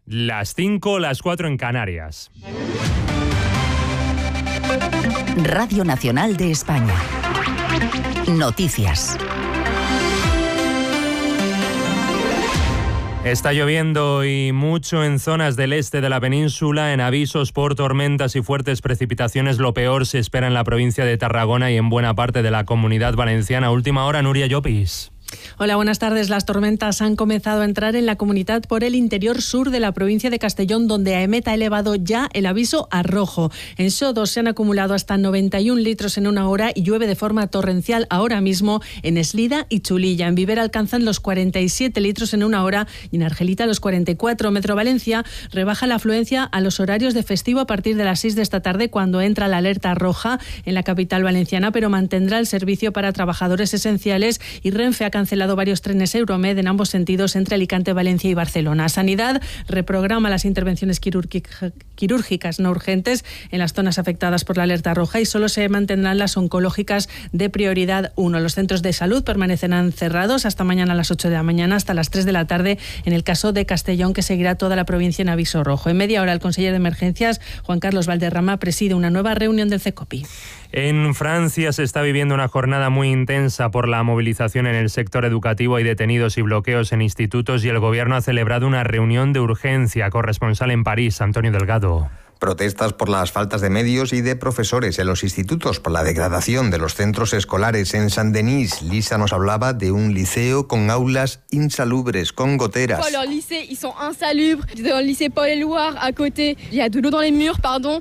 Las 5, las 4 en Canarias. Radio Nacional de España. Noticias. Está lloviendo y mucho en zonas del este de la península, en avisos por tormentas y fuertes precipitaciones. Lo peor se espera en la provincia de Tarragona y en buena parte de la Comunidad Valenciana. Última hora, Nuria Llopis. Hola, buenas tardes. Las tormentas han comenzado a entrar en la comunidad por el interior sur de la provincia de Castellón, donde AEMET ha elevado ya el aviso a rojo. En Xodos se han acumulado hasta 91 litros en una hora y llueve de forma torrencial ahora mismo en Eslida y Chulilla. En Viver alcanzan los 47 litros en una hora y en Argelita los 44. Metro Valencia rebaja la afluencia a los horarios de festivo a partir de las 6 de esta tarde, cuando entra la alerta roja en la capital valenciana, pero mantendrá el servicio para trabajadores esenciales, y Renfe ha cancelado varios trenes Euromed en ambos sentidos entre Alicante, Valencia y Barcelona. Sanidad reprograma las intervenciones quirúrgicas no urgentes en las zonas afectadas por la alerta roja y solo se mantendrán las oncológicas de prioridad 1. Los centros de salud permanecerán cerrados hasta mañana a las 8 de la mañana hasta las 3 de la tarde en el caso de Castellón, que seguirá toda la provincia en aviso rojo. En media hora, el conseller de Emergencias, Juan Carlos Valderrama, preside una nueva reunión del CECOPI. En Francia se está viviendo una jornada muy intensa por la movilización en el sector educativo. Hay detenidos y bloqueos en institutos y el gobierno ha celebrado una reunión de urgencia. Corresponsal en París, Antonio Delgado. Protestas por las faltas de medios y de profesores en los institutos, por la degradación de los centros escolares. En Saint-Denis, Lisa nos hablaba de un liceo con aulas insalubres, con goteras. Los lycées, ils sont insalubres. Dans le lycée Paul-Éluard, à côté, il y a de l'eau dans les murs, pardon.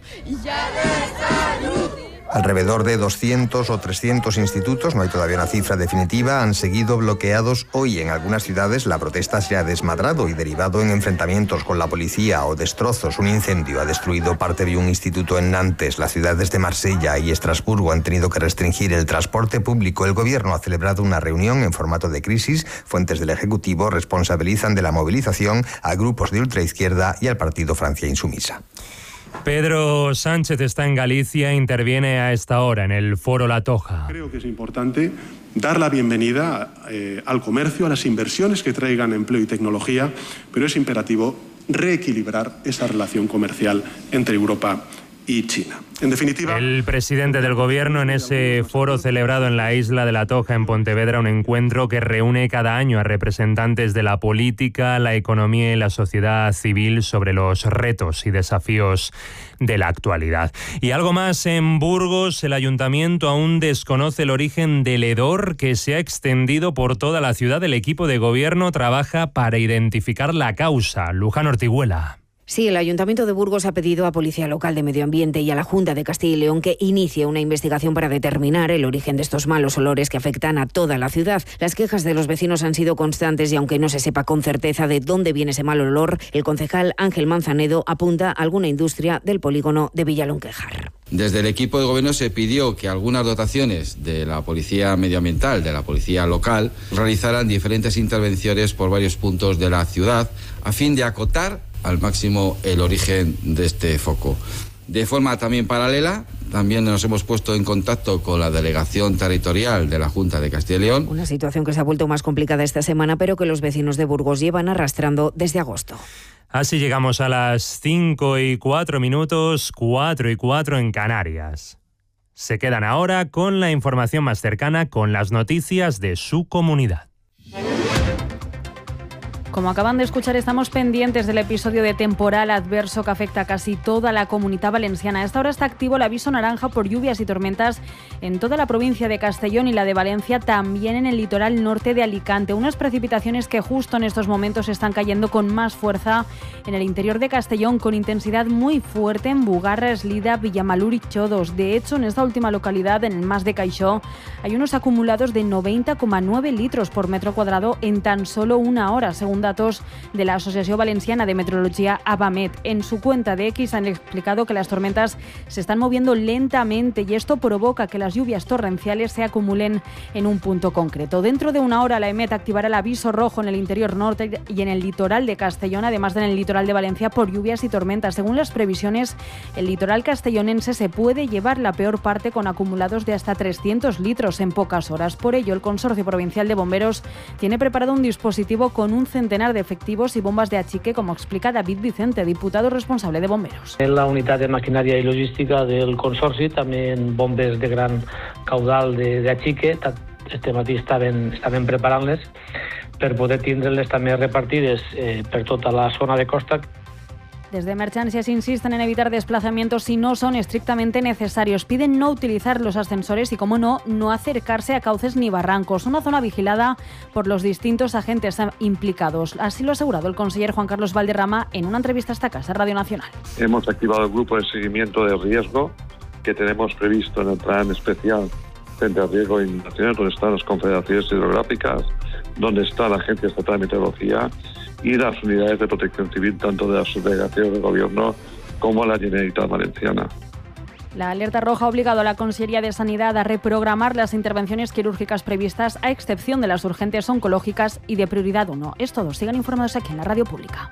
Alrededor de 200 o 300 institutos, no hay todavía una cifra definitiva, han seguido bloqueados hoy. En algunas ciudades la protesta se ha desmadrado y derivado en enfrentamientos con la policía o destrozos. Un incendio ha destruido parte de un instituto en Nantes. Las ciudades de Marsella y Estrasburgo han tenido que restringir el transporte público. El gobierno ha celebrado una reunión en formato de crisis. Fuentes del Ejecutivo responsabilizan de la movilización a grupos de ultraizquierda y al partido Francia Insumisa. Pedro Sánchez está en Galicia e interviene a esta hora en el Foro La Toja. Creo que es importante dar la bienvenida al comercio, a las inversiones que traigan empleo y tecnología, pero es imperativo reequilibrar esa relación comercial entre Europa y China. En definitiva, el presidente del gobierno en ese foro celebrado en la isla de La Toja, en Pontevedra, un encuentro que reúne cada año a representantes de la política, la economía y la sociedad civil sobre los retos y desafíos de la actualidad. Y algo más, en Burgos, el ayuntamiento aún desconoce el origen del hedor que se ha extendido por toda la ciudad. El equipo de gobierno trabaja para identificar la causa. Luján Ortiguela. Sí, el Ayuntamiento de Burgos ha pedido a Policía Local de Medio Ambiente y a la Junta de Castilla y León que inicie una investigación para determinar el origen de estos malos olores que afectan a toda la ciudad. Las quejas de los vecinos han sido constantes y aunque no se sepa con certeza de dónde viene ese mal olor, el concejal Ángel Manzanedo apunta a alguna industria del polígono de Villalonquejar. Desde el equipo de gobierno se pidió que algunas dotaciones de la Policía Medioambiental, de la Policía Local, realizaran diferentes intervenciones por varios puntos de la ciudad a fin de acotar al máximo el origen de este foco. De forma también paralela, también nos hemos puesto en contacto con la Delegación Territorial de la Junta de Castilla y León. Una situación que se ha vuelto más complicada esta semana, pero que los vecinos de Burgos llevan arrastrando desde agosto. Así llegamos a las 5:04, 4:04 en Canarias. Se quedan ahora con la información más cercana, con las noticias de su comunidad. Como acaban de escuchar, estamos pendientes del episodio de temporal adverso que afecta a casi toda la Comunidad Valenciana. A esta hora está activo el aviso naranja por lluvias y tormentas en toda la provincia de Castellón y la de Valencia, también en el litoral norte de Alicante. Unas precipitaciones que justo en estos momentos están cayendo con más fuerza en el interior de Castellón, con intensidad muy fuerte en Bugarra, Eslida, Villamalur y Xodos. De hecho, en esta última localidad, en el Mas de Caixó, hay unos acumulados de 90,9 litros por metro cuadrado en tan solo una hora, según datos de la Asociación Valenciana de Meteorología, AVAMET. En su cuenta de X han explicado que las tormentas se están moviendo lentamente y esto provoca que las lluvias torrenciales se acumulen en un punto concreto. Dentro de una hora la EMET activará el aviso rojo en el interior norte y en el litoral de Castellón, además de en el litoral de Valencia por lluvias y tormentas. Según las previsiones, el litoral castellonense se puede llevar la peor parte con acumulados de hasta 300 litros en pocas horas. Por ello, el Consorcio Provincial de Bomberos tiene preparado un dispositivo con un centenar centenar de efectivos y bombas de achique, como explica David Vicente, diputado responsable de bomberos. En la unitat de maquinària i logística del Consorci, també en bombes de gran caudal de achique, este matí estaven preparant-les per poder tindre-les també repartides per tota la zona de costa. Desde Emergencias insisten en evitar desplazamientos si no son estrictamente necesarios. Piden no utilizar los ascensores y, como no acercarse a cauces ni barrancos. Una zona vigilada por los distintos agentes implicados. Así lo ha asegurado el conseller Juan Carlos Valderrama en una entrevista a esta casa, Radio Nacional. Hemos activado el grupo de seguimiento de riesgo que tenemos previsto en el plan especial frente al riesgo de inundaciones, donde están las confederaciones hidrográficas, donde está la Agencia Estatal de Meteorología y las unidades de protección civil, tanto de las subdelegaciones del Gobierno como la Generalitat Valenciana. La alerta roja ha obligado a la Consellería de Sanidad a reprogramar las intervenciones quirúrgicas previstas, a excepción de las urgentes oncológicas y de prioridad 1. Es todo. Sigan informados aquí en la Radio Pública.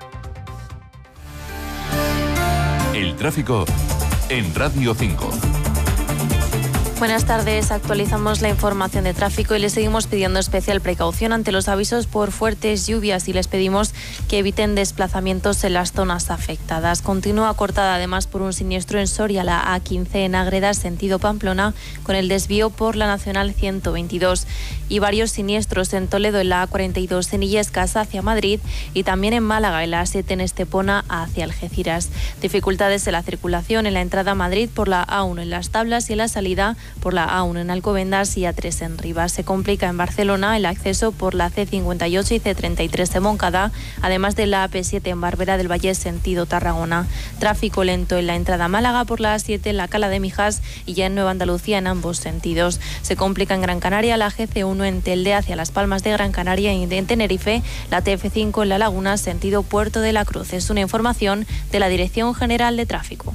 El tráfico en Radio 5. Buenas tardes, actualizamos la información de tráfico y les seguimos pidiendo especial precaución ante los avisos por fuertes lluvias y les pedimos que eviten desplazamientos en las zonas afectadas. Continúa cortada además por un siniestro en Soria, la A15 en Ágreda, sentido Pamplona, con el desvío por la Nacional 122 y varios siniestros en Toledo en la A42 en Illescas hacia Madrid y también en Málaga en la A7 en Estepona hacia Algeciras. Dificultades en la circulación en la entrada a Madrid por la A1 en Las Tablas y en la salida por la A1 en Alcobendas y A3 en Rivas. Se complica en Barcelona el acceso por la C58 y C33 de Montcada, además de la AP7 en Barberá del Vallés sentido Tarragona. Tráfico lento en la entrada a Málaga por la A7 en la Cala de Mijas y ya en Nueva Andalucía en ambos sentidos. Se complica en Gran Canaria la GC1 en Telde hacia Las Palmas de Gran Canaria y en Tenerife la TF5 en La Laguna sentido Puerto de la Cruz. Es una información de la Dirección General de Tráfico.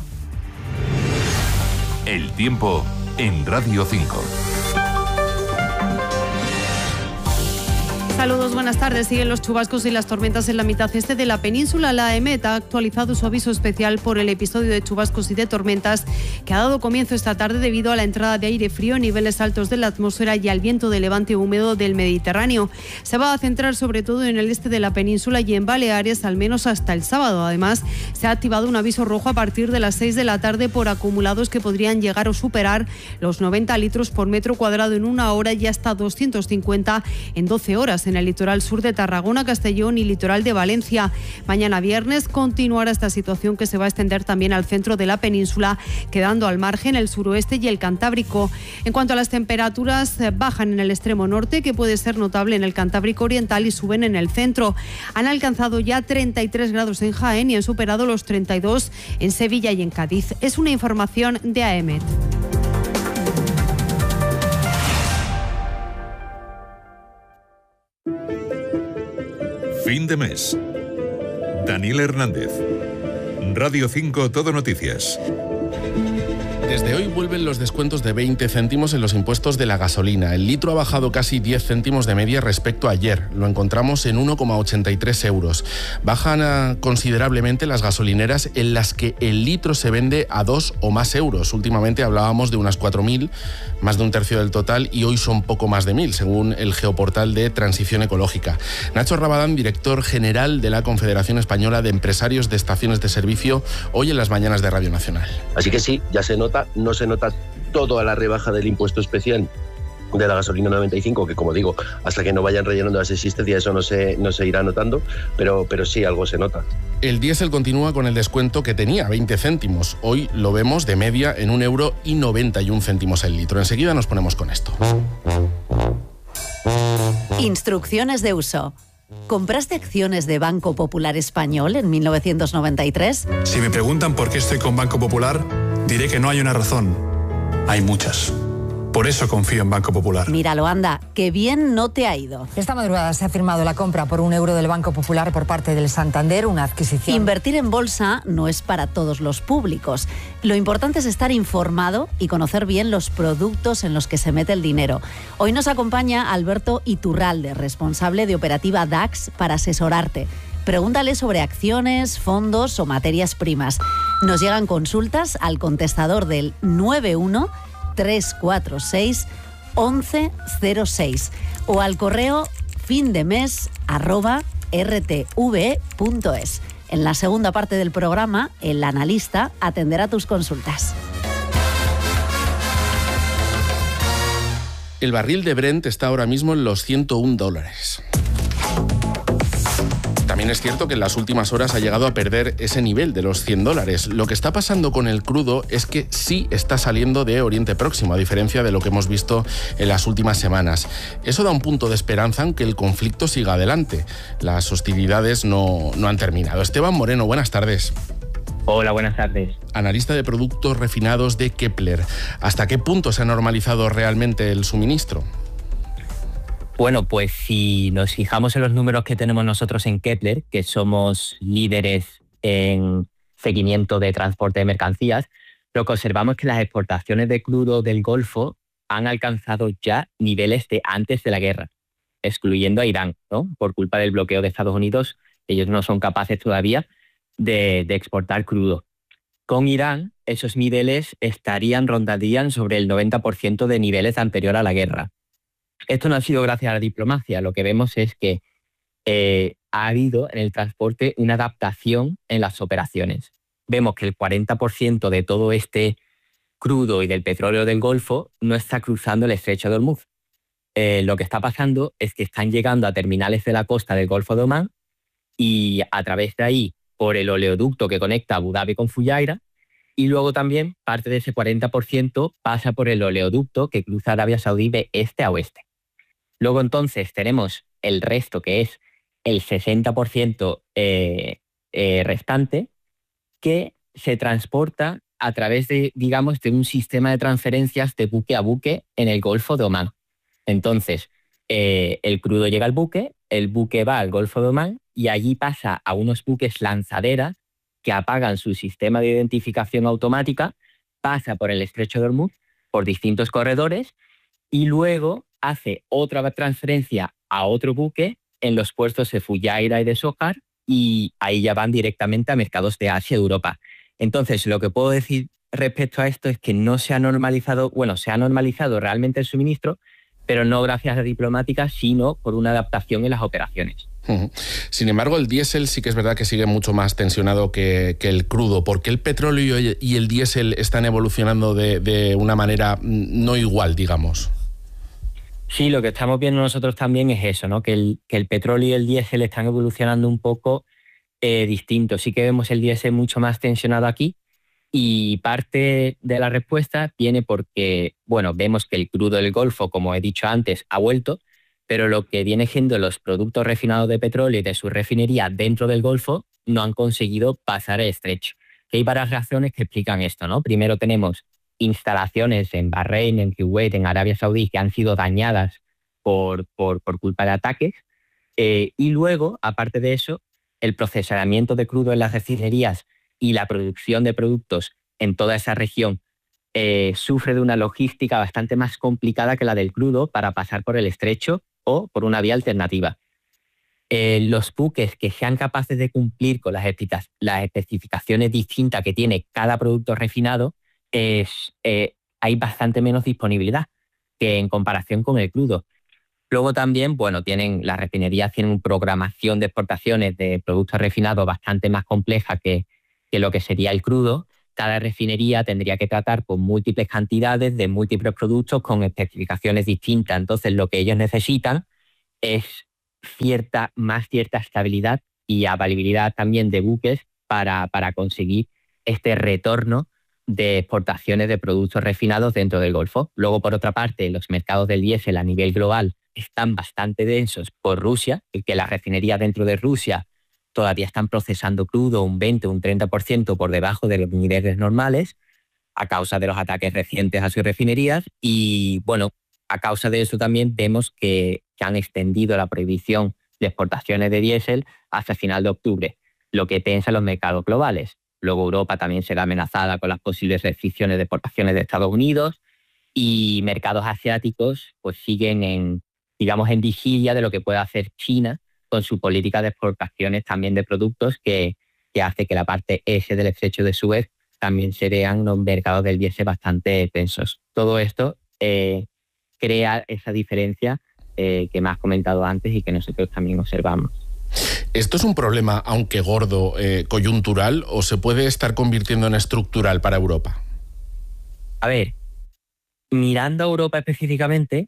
El tiempo en Radio 5. Saludos, buenas tardes. Siguen los chubascos y las tormentas en la mitad este de la península. La EMET ha actualizado su aviso especial por el episodio de chubascos y de tormentas que ha dado comienzo esta tarde debido a la entrada de aire frío en niveles altos de la atmósfera y al viento de levante húmedo del Mediterráneo. Se va a centrar sobre todo en el este de la península y en Baleares, al menos hasta el sábado. Además, se ha activado un aviso rojo a partir de las 6 de la tarde por acumulados que podrían llegar o superar los 90 litros por metro cuadrado en una hora y hasta 250 en 12 horas. En el litoral sur de Tarragona, Castellón y litoral de Valencia. Mañana viernes continuará esta situación que se va a extender también al centro de la península, quedando al margen el suroeste y el Cantábrico. En cuanto a las temperaturas, bajan en el extremo norte, que puede ser notable en el Cantábrico oriental, y suben en el centro. Han alcanzado ya 33 grados en Jaén y han superado los 32 en Sevilla y en Cádiz. Es una información de AEMET. Fin de mes. Daniel Hernández. Radio 5 Todo Noticias. Desde hoy vuelven los descuentos de 20 céntimos en los impuestos de la gasolina. El litro ha bajado casi 10 céntimos de media respecto a ayer. Lo encontramos en 1,83 euros. Bajan considerablemente las gasolineras en las que el litro se vende a 2 o más euros. Últimamente hablábamos de unas 4.000, más de un tercio del total, y hoy son poco más de 1.000, según el geoportal de Transición Ecológica. Nacho Rabadán, director general de la Confederación Española de Empresarios de Estaciones de Servicio, hoy en las mañanas de Radio Nacional. Así que sí, ya se nota. No se nota toda la rebaja del impuesto especial de la gasolina 95, que, como digo, hasta que no vayan rellenando las existencias eso no se irá notando, pero sí algo se nota. El diésel continúa con el descuento que tenía, 20 céntimos. Hoy lo vemos de media en 1,91 € el litro. Enseguida nos ponemos con esto. Instrucciones de uso. ¿Compraste acciones de Banco Popular Español en 1993? Si me preguntan por qué estoy con Banco Popular, diré que no hay una razón. Hay muchas. Por eso confío en Banco Popular. Míralo, anda, que bien no te ha ido. Esta madrugada se ha firmado la compra por €1 del Banco Popular por parte del Santander, una adquisición. Invertir en bolsa no es para todos los públicos. Lo importante es estar informado y conocer bien los productos en los que se mete el dinero. Hoy nos acompaña Alberto Iturralde, responsable de operativa DAX, para asesorarte. Pregúntale sobre acciones, fondos o materias primas. Nos llegan consultas al contestador del 91-346-1106 o al correo findemes@ rtve.es. En la segunda parte del programa, el analista atenderá tus consultas. El barril de Brent está ahora mismo en los $101. También es cierto que en las últimas horas ha llegado a perder ese nivel de los $100. Lo que está pasando con el crudo es que sí está saliendo de Oriente Próximo, a diferencia de lo que hemos visto en las últimas semanas. Eso da un punto de esperanza, aunque el conflicto siga adelante. Las hostilidades no han terminado. Esteban Moreno, buenas tardes. Hola, buenas tardes. Analista de productos refinados de Kepler. ¿Hasta qué punto se ha normalizado realmente el suministro? Bueno, pues si nos fijamos en los números que tenemos nosotros en Kepler, que somos líderes en seguimiento de transporte de mercancías, lo que observamos es que las exportaciones de crudo del Golfo han alcanzado ya niveles de antes de la guerra, excluyendo a Irán, ¿no? Por culpa del bloqueo de Estados Unidos, ellos no son capaces todavía de exportar crudo. Con Irán, esos niveles rondarían sobre el 90% de niveles anterior a la guerra. Esto no ha sido gracias a la diplomacia. Lo que vemos es que ha habido en el transporte una adaptación en las operaciones. Vemos que el 40% de todo este crudo y del petróleo del Golfo no está cruzando el estrecho de Hormuz. Lo que está pasando es que están llegando a terminales de la costa del Golfo de Omán y a través de ahí por el oleoducto que conecta Abu Dhabi con Fujairah, y luego también parte de ese 40% pasa por el oleoducto que cruza Arabia Saudí de este a oeste. Luego entonces tenemos el resto, que es el 60% restante, que se transporta a través de, digamos, de un sistema de transferencias de buque a buque en el Golfo de Omán. Entonces, el crudo llega al buque, el buque va al Golfo de Omán y allí pasa a unos buques lanzaderas que apagan su sistema de identificación automática, pasa por el estrecho de Hormuz, por distintos corredores, y luego hace otra transferencia a otro buque en los puertos de Fujairah y de Sohar, y ahí ya van directamente a mercados de Asia y Europa. Entonces, lo que puedo decir respecto a esto es que no se ha normalizado, bueno, se ha normalizado realmente el suministro, pero no gracias a diplomática, sino por una adaptación en las operaciones. Sin embargo, el diésel sí que es verdad que sigue mucho más tensionado que el crudo. ¿Por qué el petróleo y el diésel están evolucionando de una manera no igual, digamos? Sí, lo que estamos viendo nosotros también es eso, ¿no? Que el petróleo y el diésel están evolucionando un poco distinto. Sí que vemos el diésel mucho más tensionado aquí, y parte de la respuesta viene porque, bueno, vemos que el crudo del Golfo, como he dicho antes, ha vuelto, pero lo que viene siendo los productos refinados de petróleo y de su refinería dentro del Golfo no han conseguido pasar el estrecho. Y hay varias razones que explican esto, ¿no? Primero tenemos instalaciones en Bahrein, en Kuwait, en Arabia Saudí, que han sido dañadas por culpa de ataques. Y luego, aparte de eso, el procesamiento de crudo en las refinerías y la producción de productos en toda esa región sufre de una logística bastante más complicada que la del crudo para pasar por el estrecho o por una vía alternativa. Los buques que sean capaces de cumplir con las especificaciones distintas que tiene cada producto refinado, hay bastante menos disponibilidad que en comparación con el crudo. Luego también, bueno, las refinerías tienen una programación de exportaciones de productos refinados bastante más compleja que lo que sería el crudo. Cada refinería tendría que tratar con múltiples cantidades de múltiples productos con especificaciones distintas. Entonces, lo que ellos necesitan es cierta estabilidad y availabilidad también de buques para conseguir este retorno de exportaciones de productos refinados dentro del Golfo. Luego, por otra parte, los mercados del diésel a nivel global están bastante densos por Rusia, que las refinerías dentro de Rusia todavía están procesando crudo un 20 o un 30% por debajo de los niveles normales a causa de los ataques recientes a sus refinerías. Y bueno, a causa de eso también vemos que han extendido la prohibición de exportaciones de diésel hasta final de octubre, lo que tensa los mercados globales. Luego Europa también será amenazada con las posibles restricciones de exportaciones de Estados Unidos, y mercados asiáticos pues siguen en vigilia de lo que pueda hacer China con su política de exportaciones también de productos que hace que la parte este del estrecho de Suez también se vean unos mercados del diésel bastante tensos. Todo esto crea esa diferencia que me has comentado antes y que nosotros también observamos. ¿Esto es un problema, aunque gordo, coyuntural, o se puede estar convirtiendo en estructural para Europa? A ver, mirando a Europa específicamente,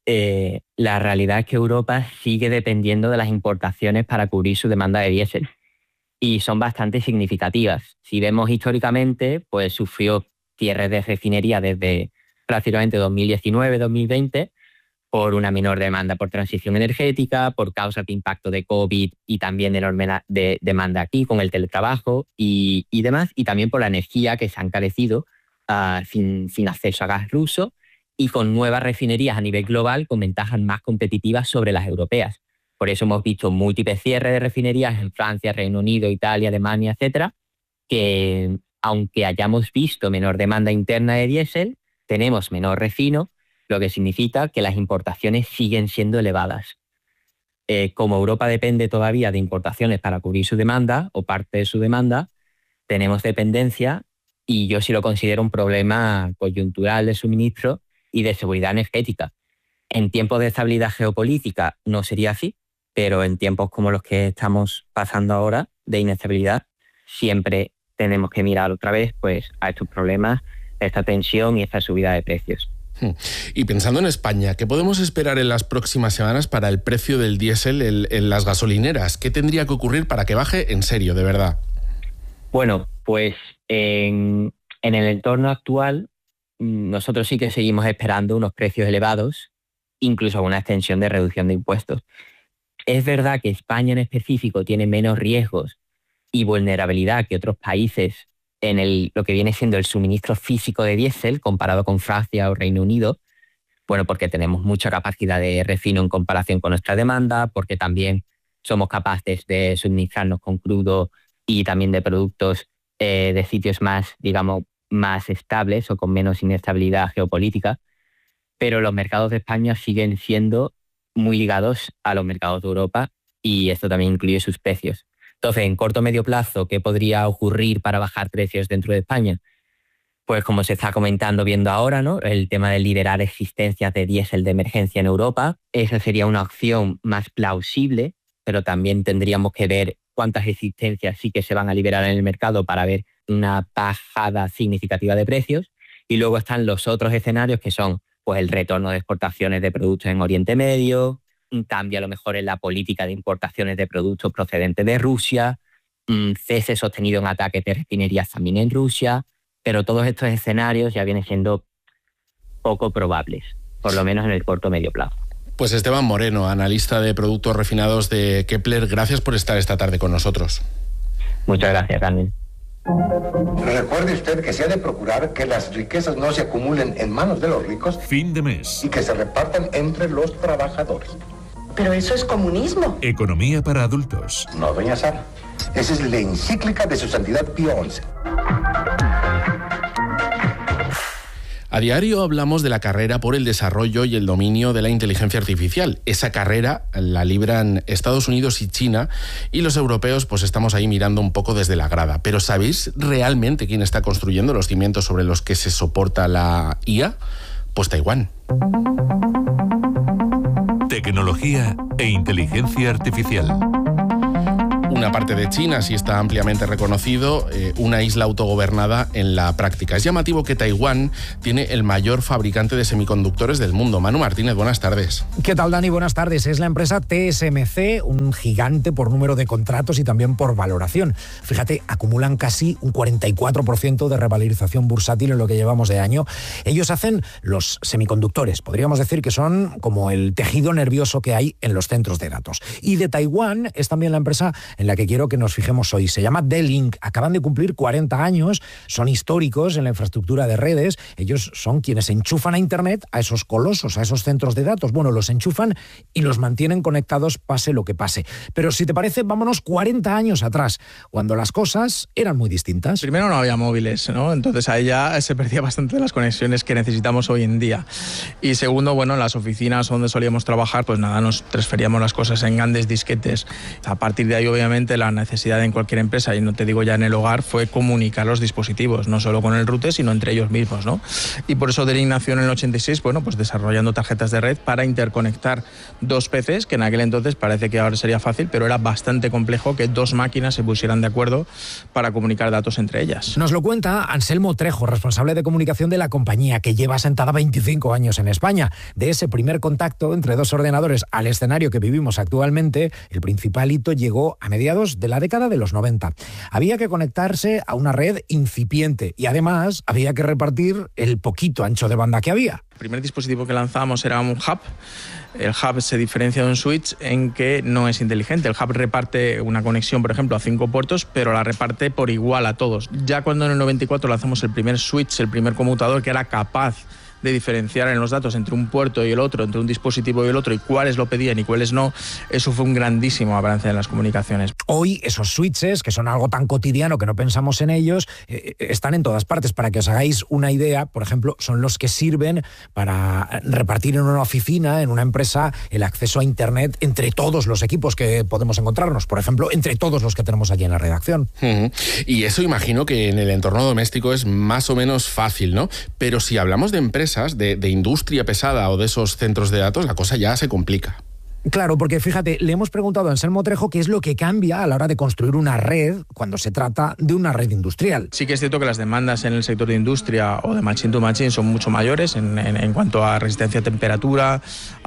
la realidad es que Europa sigue dependiendo de las importaciones para cubrir su demanda de diésel. Y son bastante significativas. Si vemos históricamente, pues sufrió cierres de refinería desde prácticamente 2019-2020 por una menor demanda por transición energética, por causas de impacto de COVID y también de enorme demanda aquí con el teletrabajo y demás, y también por la energía que se ha encarecido sin acceso a gas ruso y con nuevas refinerías a nivel global con ventajas más competitivas sobre las europeas. Por eso hemos visto múltiples cierres de refinerías en Francia, Reino Unido, Italia, Alemania, etcétera, que aunque hayamos visto menor demanda interna de diésel, tenemos menor refino, lo que significa que las importaciones siguen siendo elevadas. Como Europa depende todavía de importaciones para cubrir su demanda o parte de su demanda, tenemos dependencia y yo sí lo considero un problema coyuntural de suministro y de seguridad energética. En tiempos de estabilidad geopolítica no sería así, pero en tiempos como los que estamos pasando ahora, de inestabilidad, siempre tenemos que mirar otra vez pues, a estos problemas, esta tensión y esta subida de precios. Y pensando en España, ¿qué podemos esperar en las próximas semanas para el precio del diésel en las gasolineras? ¿Qué tendría que ocurrir para que baje en serio, de verdad? Bueno, pues en el entorno actual nosotros sí que seguimos esperando unos precios elevados, incluso una extensión de reducción de impuestos. Es verdad que España en específico tiene menos riesgos y vulnerabilidad que otros países en lo que viene siendo el suministro físico de diésel comparado con Francia o Reino Unido, bueno, porque tenemos mucha capacidad de refino en comparación con nuestra demanda, porque también somos capaces de suministrarnos con crudo y también de productos de sitios más, digamos, más estables o con menos inestabilidad geopolítica, pero los mercados de España siguen siendo muy ligados a los mercados de Europa y esto también incluye sus precios. Entonces, en corto o medio plazo, ¿qué podría ocurrir para bajar precios dentro de España? Pues como se está comentando, viendo ahora, ¿no? El tema de liberar existencias de diésel de emergencia en Europa. Esa sería una opción más plausible, pero también tendríamos que ver cuántas existencias sí que se van a liberar en el mercado para ver una bajada significativa de precios. Y luego están los otros escenarios que son pues, el retorno de exportaciones de productos en Oriente Medio, un cambio a lo mejor en la política de importaciones de productos procedentes de Rusia, cese sostenido en ataques de refinerías también en Rusia, pero todos estos escenarios ya vienen siendo poco probables, por lo menos en el corto o medio plazo. Pues Esteban Moreno, analista de productos refinados de Kepler, gracias por estar esta tarde con nosotros. Muchas gracias, Carmen. Recuerde usted que se ha de procurar que las riquezas no se acumulen en manos de los ricos. Fin de mes. Y que se repartan entre los trabajadores. Pero eso es comunismo. Economía para adultos. No, doña Sara. Esa es la encíclica de su santidad Pío XI. A diario hablamos de la carrera por el desarrollo y el dominio de la inteligencia artificial. Esa carrera la libran Estados Unidos y China y los europeos pues estamos ahí mirando un poco desde la grada. Pero ¿sabéis realmente quién está construyendo los cimientos sobre los que se soporta la IA? Pues Taiwán. Tecnología e inteligencia artificial. Una parte de China sí está ampliamente reconocido, una isla autogobernada en la práctica. Es llamativo que Taiwán tiene el mayor fabricante de semiconductores del mundo. Manu Martínez, buenas tardes. ¿Qué tal, Dani? Buenas tardes. Es la empresa TSMC, un gigante por número de contratos y también por valoración. Fíjate, acumulan casi un 44% de revalorización bursátil en lo que llevamos de año. Ellos hacen los semiconductores. Podríamos decir que son como el tejido nervioso que hay en los centros de datos. Y de Taiwán es también la empresa en la que quiero que nos fijemos hoy. Se llama D-Link. Acaban de cumplir 40 años, son históricos en la infraestructura de redes. Ellos son quienes enchufan a Internet a esos colosos, a esos centros de datos. Bueno, los enchufan y los mantienen conectados pase lo que pase. Pero si te parece, vámonos 40 años atrás, cuando las cosas eran muy distintas. Primero no había móviles, ¿no? Entonces ahí ya se perdía bastante de las conexiones que necesitamos hoy en día. Y segundo, bueno, en las oficinas donde solíamos trabajar, pues nada, nos transferíamos las cosas en grandes disquetes. A partir de ahí, obviamente, obviamente la necesidad en cualquier empresa, y no te digo ya en el hogar, fue comunicar los dispositivos, no solo con el router, sino entre ellos mismos, ¿no? Y por eso D-Link nació en el 86, bueno, pues desarrollando tarjetas de red para interconectar dos PCs, que en aquel entonces parece que ahora sería fácil, pero era bastante complejo que dos máquinas se pusieran de acuerdo para comunicar datos entre ellas. Nos lo cuenta Anselmo Trejo, responsable de comunicación de la compañía, que lleva sentada 25 años en España. De ese primer contacto entre dos ordenadores al escenario que vivimos actualmente, el principal hito llegó a mediados de la década de los 90. Había que conectarse a una red incipiente y además había que repartir el poquito ancho de banda que había. El primer dispositivo que lanzamos era un hub. El hub se diferencia de un switch en que no es inteligente. El hub reparte una conexión, por ejemplo, a 5 puertos, pero la reparte por igual a todos. Ya cuando en el 94 lanzamos el primer switch, el primer conmutador que era capaz de diferenciar en los datos entre un puerto y el otro, entre un dispositivo y el otro, y cuáles lo pedían y cuáles no, eso fue un grandísimo avance en las comunicaciones. Hoy esos switches, que son algo tan cotidiano que no pensamos en ellos, están en todas partes. Para que os hagáis una idea, por ejemplo, son los que sirven para repartir en una oficina, en una empresa, el acceso a Internet entre todos los equipos que podemos encontrarnos, por ejemplo, entre todos los que tenemos allí en la redacción. Y eso imagino que en el entorno doméstico es más o menos fácil, ¿no? Pero si hablamos de empresas, de industria pesada o de esos centros de datos, la cosa ya se complica. Claro, porque fíjate, le hemos preguntado a Anselmo Trejo qué es lo que cambia a la hora de construir una red cuando se trata de una red industrial. Sí que es cierto que las demandas en el sector de industria o de machine to machine son mucho mayores en cuanto a resistencia a temperatura,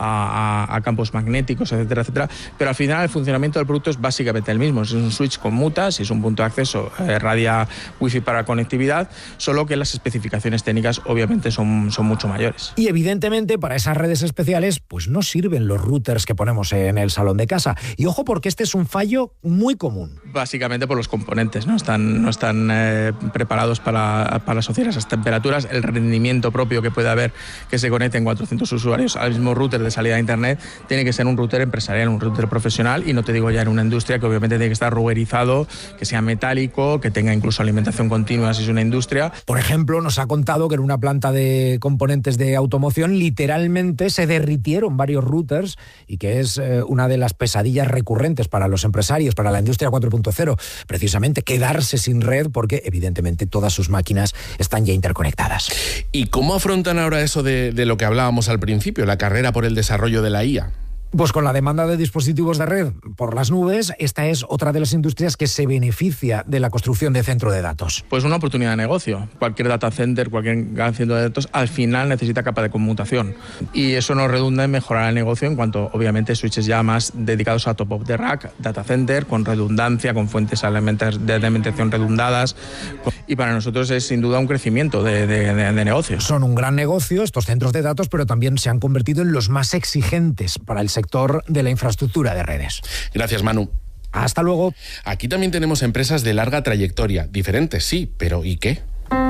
a campos magnéticos, etcétera, etcétera. Pero al final el funcionamiento del producto es básicamente el mismo. Si es un switch con mutas, si es un punto de acceso, radia wifi para conectividad, solo que las especificaciones técnicas obviamente son mucho mayores. Y evidentemente para esas redes especiales pues no sirven los routers que ponemos en el salón de casa. Y ojo, porque este es un fallo muy común. Básicamente por los componentes, no están preparados para asociar esas temperaturas. El rendimiento propio que puede haber que se conecten 400 usuarios al mismo router de salida a Internet tiene que ser un router empresarial, un router profesional, y no te digo ya en una industria que obviamente tiene que estar ruberizado, que sea metálico, que tenga incluso alimentación continua si es una industria. Por ejemplo, nos ha contado que en una planta de componentes de automoción literalmente se derritieron varios routers y que es una de las pesadillas recurrentes para los empresarios, para la industria 4.0, precisamente quedarse sin red porque evidentemente todas sus máquinas están ya interconectadas. ¿Y cómo afrontan ahora eso de lo que hablábamos al principio, la carrera por el desarrollo de la IA? Pues con la demanda de dispositivos de red por las nubes, esta es otra de las industrias que se beneficia de la construcción de centro de datos. Pues una oportunidad de negocio. Cualquier data center, cualquier gran centro de datos, al final necesita capa de conmutación. Y eso nos redunda en mejorar el negocio en cuanto, obviamente, switches ya más dedicados a top of the rack, data center, con redundancia, con fuentes de alimentación redundadas. Y para nosotros es sin duda un crecimiento de negocio. Son un gran negocio estos centros de datos, pero también se han convertido en los más exigentes para el sector de la infraestructura de redes. Gracias, Manu. Hasta luego. Aquí también tenemos empresas de larga trayectoria, diferentes sí, pero ¿y qué?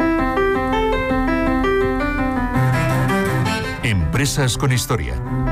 Empresas con historia.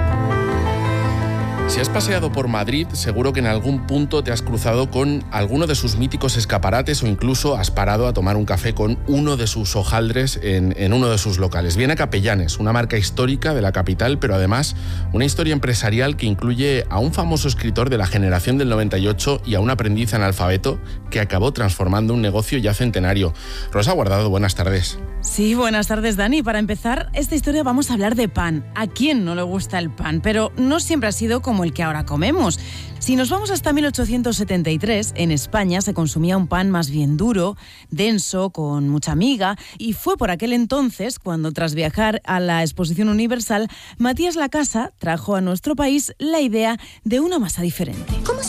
Si has paseado por Madrid, seguro que en algún punto te has cruzado con alguno de sus míticos escaparates o incluso has parado a tomar un café con uno de sus hojaldres en uno de sus locales. Viene a Capellanes, una marca histórica de la capital, pero además una historia empresarial que incluye a un famoso escritor de la generación del 98 y a un aprendiz analfabeto que acabó transformando un negocio ya centenario. Rosa Guardado, buenas tardes. Sí, buenas tardes, Dani. Para empezar esta historia vamos a hablar de pan. ¿A quién no le gusta el pan? Pero no siempre ha sido como el que ahora comemos. Si nos vamos hasta 1873, en España se consumía un pan más bien duro, denso, con mucha miga, y fue por aquel entonces cuando, tras viajar a la Exposición Universal, Matías Lacasa trajo a nuestro país la idea de una masa diferente.